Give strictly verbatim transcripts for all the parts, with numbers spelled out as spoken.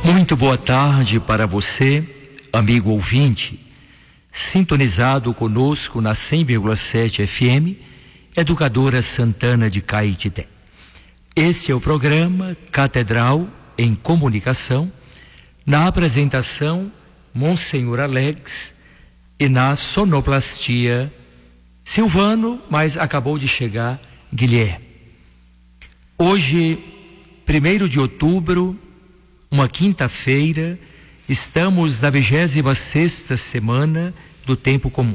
Muito boa tarde para você, amigo ouvinte, sintonizado conosco na cem vírgula sete F M, Educadora Santana de Caetité. Este é o programa Catedral em Comunicação, na apresentação Monsenhor Alex e na sonoplastia Silvano, mas acabou de chegar Guilherme. Hoje, primeiro de outubro, uma quinta-feira, estamos na vigésima sexta semana do tempo comum.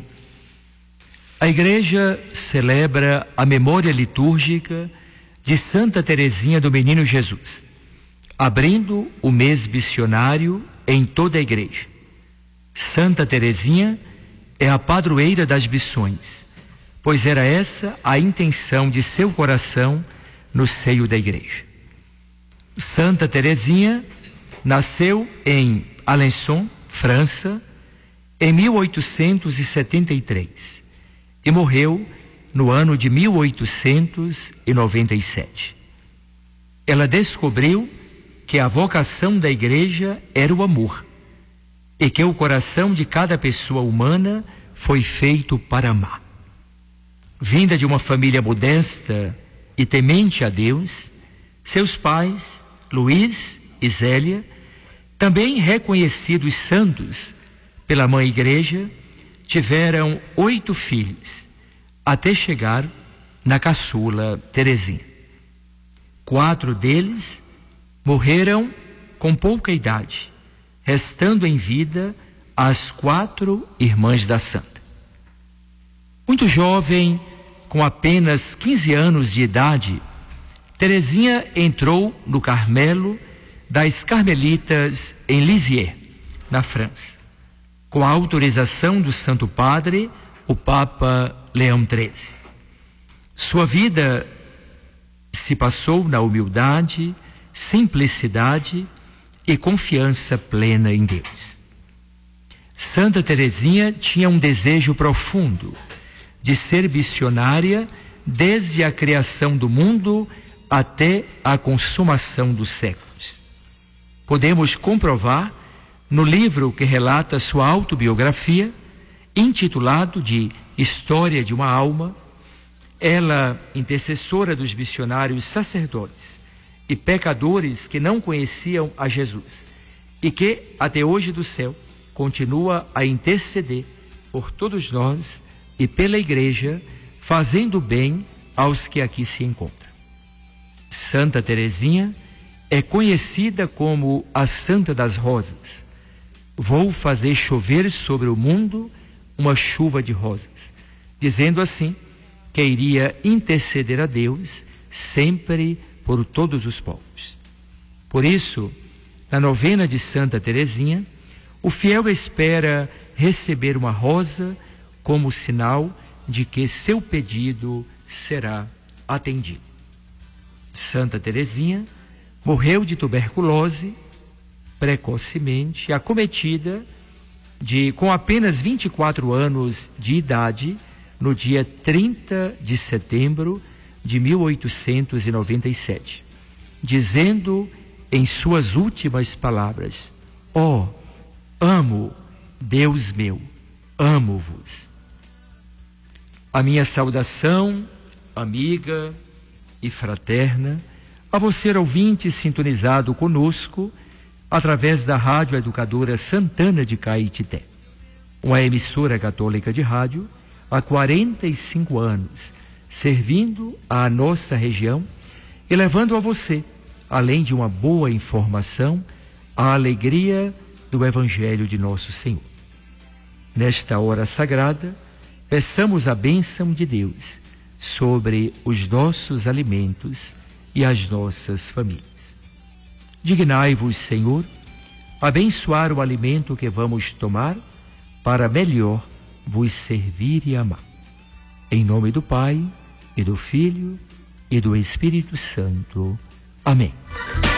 A igreja celebra a memória litúrgica de Santa Teresinha do Menino Jesus, abrindo o mês missionário em toda a igreja. Santa Teresinha é a padroeira das missões, pois era essa a intenção de seu coração no seio da igreja. Santa Teresinha nasceu em Alençon, França, em mil oitocentos e setenta e três e morreu no ano de mil oitocentos e noventa e sete. Ela descobriu que a vocação da igreja era o amor e que o coração de cada pessoa humana foi feito para amar. Vinda de uma família modesta e temente a Deus, seus pais, Luís e Zélia, também reconhecidos santos pela Mãe Igreja, tiveram oito filhos, até chegar na caçula Teresinha. Quatro deles morreram com pouca idade, restando em vida as quatro irmãs da Santa. Muito jovem, com apenas quinze anos de idade, Teresinha entrou no Carmelo das Carmelitas em Lisieux, na França, com a autorização do Santo Padre, o Papa Leão treze. Sua vida se passou na humildade, simplicidade e confiança plena em Deus. Santa Teresinha tinha um desejo profundo de ser missionária desde a criação do mundo até a consumação dos séculos. Podemos comprovar no livro que relata sua autobiografia, intitulado de História de uma Alma. Ela, intercessora dos missionários sacerdotes e pecadores que não conheciam a Jesus e que, até hoje do céu, continua a interceder por todos nós e pela igreja, fazendo bem aos que aqui se encontram. Santa Teresinha é conhecida como a Santa das Rosas. Vou fazer chover sobre o mundo uma chuva de rosas, dizendo assim que iria interceder a Deus sempre por todos os povos. Por isso, na novena de Santa Teresinha, o fiel espera receber uma rosa como sinal de que seu pedido será atendido. Santa Teresinha morreu de tuberculose precocemente, acometida de, com apenas vinte e quatro anos de idade, no dia trinta de setembro de mil oitocentos e noventa e sete, dizendo em suas últimas palavras: ó, oh, amo, Deus meu, amo-vos. A minha saudação, amiga e fraterna, a você ouvinte sintonizado conosco através da Rádio Educadora Santana de Caetité, uma emissora católica de rádio há quarenta e cinco anos, servindo à nossa região e levando a você, além de uma boa informação, a alegria do Evangelho de nosso Senhor. Nesta hora sagrada, peçamos a bênção de Deus sobre os nossos alimentos e as nossas famílias. Dignai-vos, Senhor, abençoar o alimento que vamos tomar, para melhor vos servir e amar. Em nome do Pai, e do Filho, e do Espírito Santo. Amém.